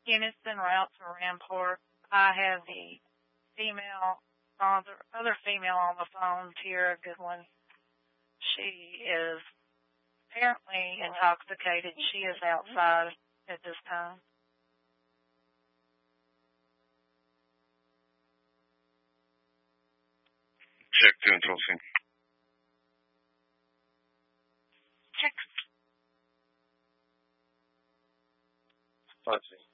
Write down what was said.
Unison Routes and Rampart. I have the other female on the phone, Tara Goodwin. She is apparently intoxicated. She is outside at this time. Check 2 and 12. Check. Let's see.